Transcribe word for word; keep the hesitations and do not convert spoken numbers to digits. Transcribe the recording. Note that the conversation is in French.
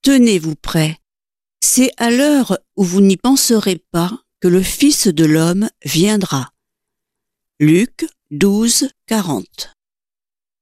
Tenez-vous prêts. C'est à l'heure où vous n'y penserez pas que le Fils de l'homme viendra. Luc douze, quarante.